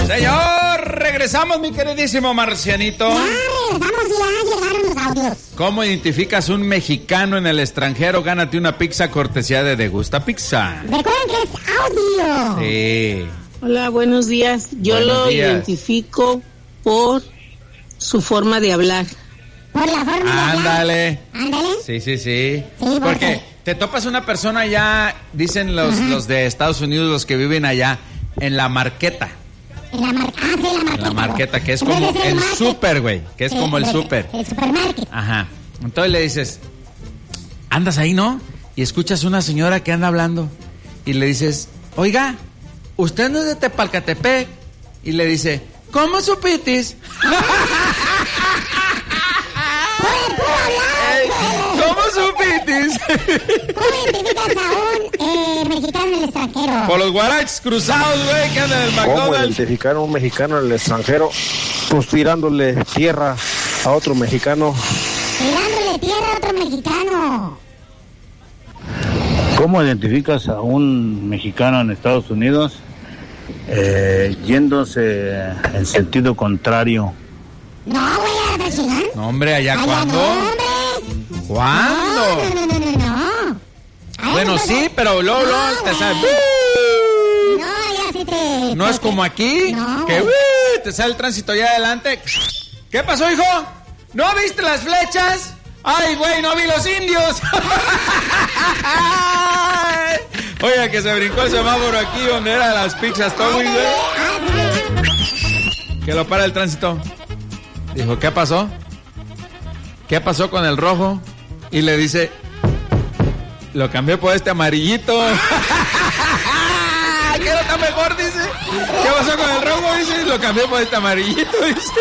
Señor, regresamos, mi queridísimo marcianito. Ya llegaron los audios. ¿Cómo identificas un mexicano en el extranjero? Gánate una pizza cortesía de Degusta Pizza. Recuerden que es audio. Sí. Hola, buenos días. Yo lo identifico por su forma de hablar. Por la forma de hablar. Ándale. Ándale. Sí. Porque te topas una persona allá, dicen los de Estados Unidos, los que viven allá, en la marqueta. En la marqueta. En la marqueta, que es como el súper, güey. Que es como el súper. El supermarket. Ajá. Entonces le dices, andas ahí, ¿no? Y escuchas una señora que anda hablando. Y le dices, oiga, ¿usted no es de Tepalcatepec? Y le dice, ¿cómo supitis? ¿Cómo supitis? ¿Cómo identificas a un mexicano en el extranjero? Por los guaraches cruzados, güey, que andan en el McDonald's. ¿Cómo identificar a un mexicano en el extranjero? Pues tirándole tierra a otro mexicano. Tirándole tierra a otro mexicano. ¿Cómo identificas a un mexicano en Estados Unidos? Yéndose en sentido contrario. No, güey, a la chingada. No, hombre, ¿allá cuándo? No, hombre. ¿Cuándo? No. Bueno, sí, pero luego te sale. No, ya sí te. No es como aquí, no, que te sale el tránsito allá adelante. ¿Qué pasó, hijo? ¿No viste las flechas? Ay, güey, no vi los indios. Oiga, que se brincó el semáforo aquí donde eran las pizzas, todo muy bien. Que lo para el tránsito. Dijo, ¿qué pasó? ¿Qué pasó con el rojo? Y le dice, lo cambié por este amarillito. ¿Qué no está mejor? Dice. ¿Qué pasó con el rojo? Dice, lo cambié por este amarillito.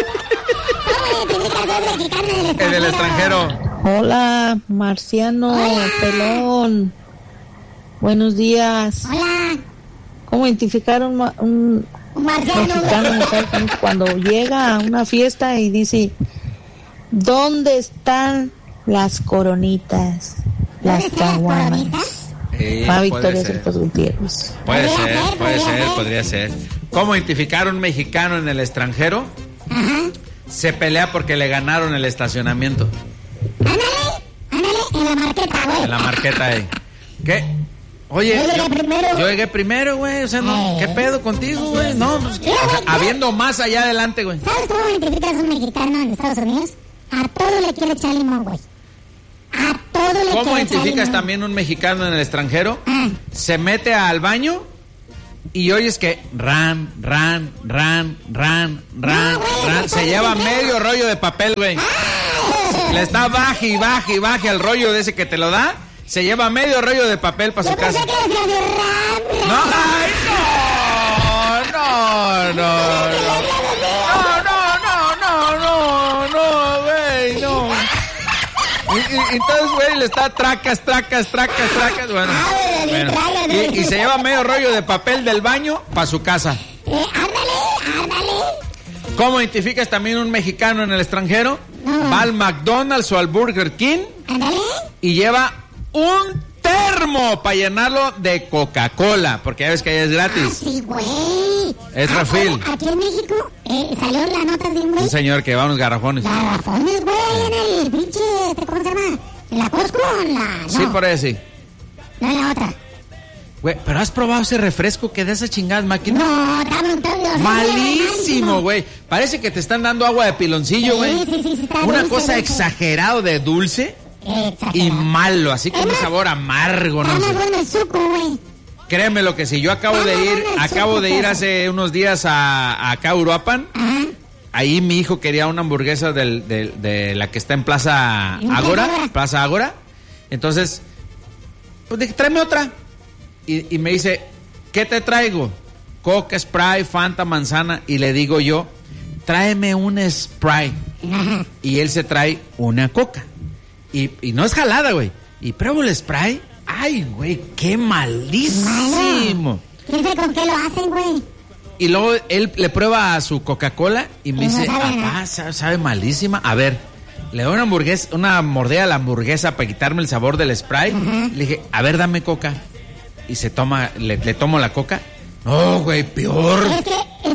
Dice. En el extranjero. Hola, marciano, pelón. Buenos días. Hola. ¿Cómo identificar un mexicano cuando llega a una fiesta y dice, ¿dónde están las coronitas? Las caguamas. Va Victoria Santos Gutiérrez. Puede ser, podría ser. ¿Cómo identificar un mexicano en el extranjero? Ajá. Se pelea porque le ganaron el estacionamiento. Ándale, en la marqueta, güey. En la marqueta ahí. ¿Qué? Oye, yo llegué primero, güey. O sea, no, ¿qué pedo contigo, güey? No, pues, o sea, habiendo más allá adelante, güey. ¿Sabes cómo identificas a un mexicano en Estados Unidos? A todo le quiere echar limón, güey. A todo le quiere echar limón. ¿Cómo identificas también un mexicano en el extranjero? Se mete al baño y oyes que ran. Se lleva medio rollo de papel, güey. Le está baje el rollo de ese que te lo da. Se lleva medio rollo de papel para su casa. No, ay, güey, no. Entonces, güey, le está tracas. Bueno. Y se lleva medio rollo de papel del baño para su casa. Ándale. ¿Cómo identificas también un mexicano en el extranjero? Va al McDonald's o al Burger King. Ándale. Y lleva un termo para llenarlo de Coca-Cola, porque ya ves que allá es gratis. Sí, güey. Es refil. Aquí en México salió la nota de un güey. Un señor que va a unos garrafones. Garrafones, güey, en el pinche, ¿cómo se llama? ¿En la Costco o en la...? No. Sí, por ahí sí. No, en la otra. Güey, ¿pero has probado ese refresco que de esas chingadas máquinas? No, dame un toque. Malísimo, güey. Parece que te están dando agua de piloncillo, güey. Sí, está una dulce, cosa exagerado de dulce. Y malo, así con un sabor amargo, no sé. Bueno el suco, güey. Créeme lo que sí, yo acabo de ir hace unos días a acá a Uruapan. Ajá. Ahí mi hijo quería una hamburguesa de la que está en Plaza Ágora. Entonces, pues dije, tráeme otra. Y me dice, ¿qué te traigo? Coca, Sprite, Fanta, manzana. Y le digo yo, tráeme un Sprite. Ajá. Y él se trae una Coca. Y no es jalada, güey. Y pruebo el Sprite. Ay, güey, qué malísimo. ¿Quién sabe con qué lo hacen, güey? Y luego él le prueba a su Coca-Cola y me dice, papá, sabe malísima. A ver, le doy una mordida a la hamburguesa para quitarme el sabor del Sprite. Le dije, a ver, dame Coca. Y le tomo la Coca. No, güey, peor. Es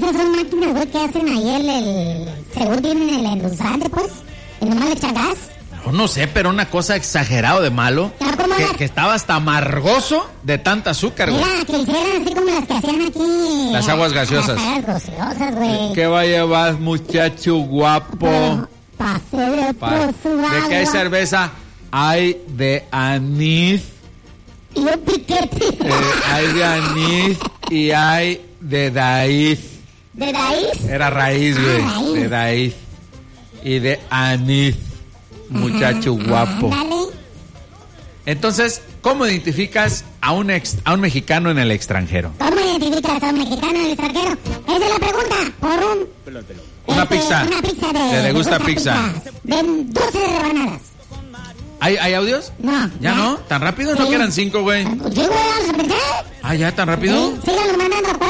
esas son máquinas, güey, que hacen ahí según tienen el endulzante, pues, y nomás le echan gas. No sé, pero una cosa exagerado de malo, que estaba hasta amargoso de tanta azúcar, güey. Mira, que hicieran así como las que hacían aquí. Las aguas gaseosas. Las aguas gaseosas, güey. ¿Qué va a llevar, muchacho guapo? ¿De qué hay cerveza? Hay de anís. Y un piquete. Hay de anís y hay de raíz. ¿De raíz? Era raíz, güey. Raíz. De raíz. Y de anís. Muchacho guapo. Dale. Entonces, ¿cómo identificas a un mexicano en el extranjero? ¿Cómo identificas a un mexicano en el extranjero? Esa es la pregunta. Por Una pizza. Una pizza ¿Le gusta pizza? De 12 rebanadas. ¿Hay audios? No. ¿Ya no? ¿Tan rápido? ¿No que eran 5, güey? Sí, güey, vamos a aprender. Ah, ¿ya? ¿Tan rápido? Sí, síganlo mandando a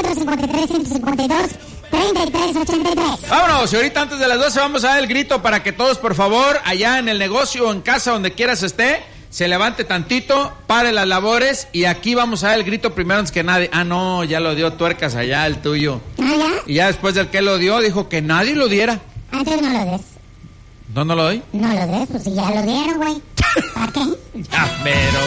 453-152-3383. Vámonos, y ahorita antes de las 12 vamos a dar el grito para que todos, por favor, allá en el negocio o en casa, donde quieras esté, se levante tantito, pare las labores y aquí vamos a dar el grito primero antes que nadie. Ah, no, ya lo dio Tuercas allá, el tuyo. ¿Ah, ya? Y ya después del que lo dio, dijo que nadie lo diera. Antes no lo des. ¿No lo doy? No lo des, pues si ya lo dieron, güey. ¿Para qué? Ya, pero...